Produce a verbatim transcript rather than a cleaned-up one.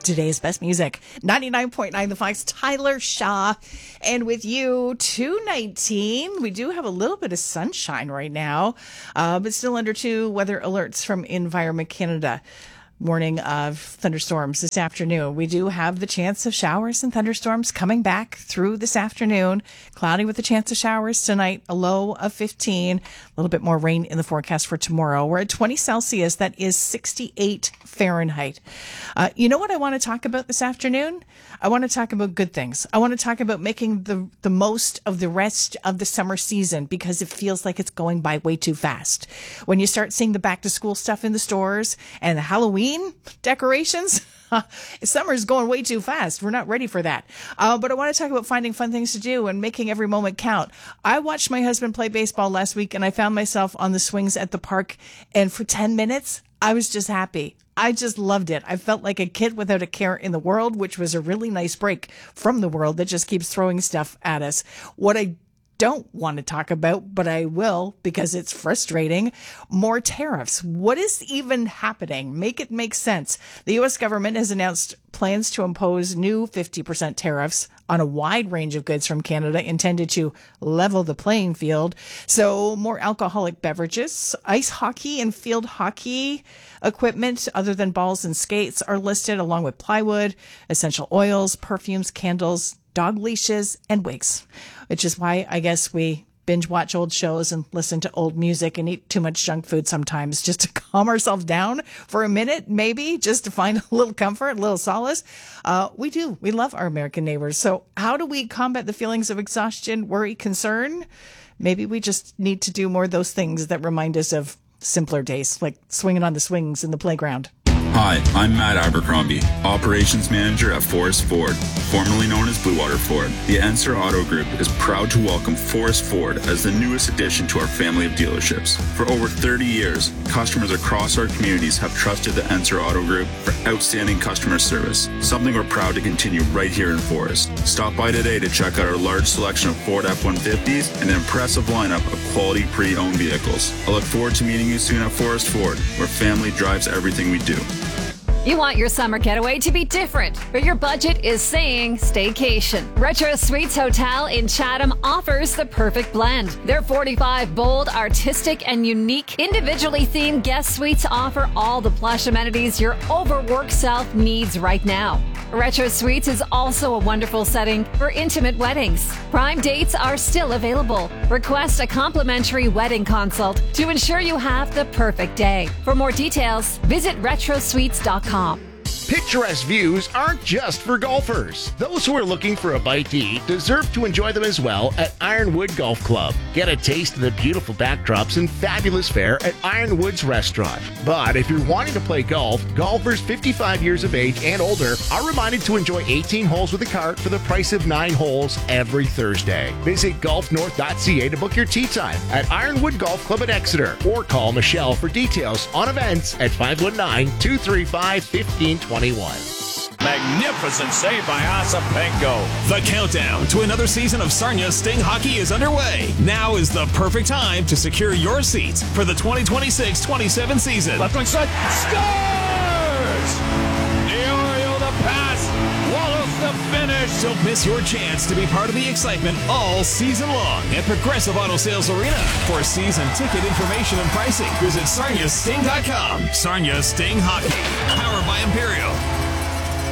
today's best music. ninety-nine point nine The Fox, Tyler Shaw. And with you, two nineteen. We do have a little bit of sunshine right now, uh, but still under two weather alerts from Environment Canada. Warning of thunderstorms this afternoon. We do have the chance of showers and thunderstorms coming back through this afternoon. Cloudy with the chance of showers tonight, a low of fifteen. A little bit more rain in the forecast for tomorrow. We're at twenty Celsius. That is sixty-eight Fahrenheit. Uh, you know what I want to talk about this afternoon? I want to talk about good things. I want to talk about making the, the most of the rest of the summer season because it feels like it's going by way too fast. When you start seeing the back to school stuff in the stores and the Halloween decorations, summer's going way too fast. We're not ready for that. Uh, but I want to talk about finding fun things to do and making every moment count. I watched my husband play baseball last week and I found myself on the swings at the park. And for ten minutes, I was just happy. I just loved it. I felt like a kid without a care in the world, which was a really nice break from the world that just keeps throwing stuff at us. What I don't want to talk about, but I will because it's frustrating. More tariffs. What is even happening? Make it make sense. The U S government has announced plans to impose new fifty percent tariffs on a wide range of goods from Canada intended to level the playing field. So more alcoholic beverages, ice hockey and field hockey equipment other than balls and skates are listed along with plywood, essential oils, perfumes, candles, dog leashes, and wigs, which is why I guess we binge watch old shows and listen to old music and eat too much junk food sometimes just to calm ourselves down for a minute, maybe just to find a little comfort, a little solace. Uh, we do. We love our American neighbors. So how do we combat the feelings of exhaustion, worry, concern? Maybe we just need to do more of those things that remind us of simpler days, like swinging on the swings in the playground. Hi, I'm Matt Abercrombie, Operations Manager at Forest Ford, formerly known as Blue Water Ford. The Ensor Auto Group is proud to welcome Forest Ford as the newest addition to our family of dealerships. For over thirty years, customers across our communities have trusted the Ensor Auto Group for outstanding customer service, something we're proud to continue right here in Forest. Stop by today to check out our large selection of Ford F one fifties and an impressive lineup of quality pre-owned vehicles. I look forward to meeting you soon at Forest Ford, where family drives everything we do. You want your summer getaway to be different, but your budget is saying staycation. Retro Suites Hotel in Chatham offers the perfect blend. Their forty-five bold, artistic, and unique, individually themed guest suites offer all the plush amenities your overworked self needs right now. Retro Suites is also a wonderful setting for intimate weddings. Prime dates are still available. Request a complimentary wedding consult to ensure you have the perfect day. For more details, visit retro suites dot com. Picturesque views aren't just for golfers. Those who are looking for a bite to eat deserve to enjoy them as well at Ironwood Golf Club. Get a taste of the beautiful backdrops and fabulous fare at Ironwood's restaurant. But if you're wanting to play golf, golfers fifty-five years of age and older are reminded to enjoy eighteen holes with a cart for the price of nine holes every Thursday. Visit golf north dot c a to book your tee time at Ironwood Golf Club at Exeter or call Michelle for details on events at five one nine, two three five, one five two one. Magnificent save by Osapenko. The countdown to another season of Sarnia Sting Hockey is underway. Now is the perfect time to secure your seats for the twenty twenty-six twenty-seven season. Left wing side, scores! Diorio the pass, Wallace the finish. Don't miss your chance to be part of the excitement all season long at Progressive Auto Sales Arena. For season ticket information and pricing, visit sarnia sting dot com. Sarnia Sting Hockey. Powered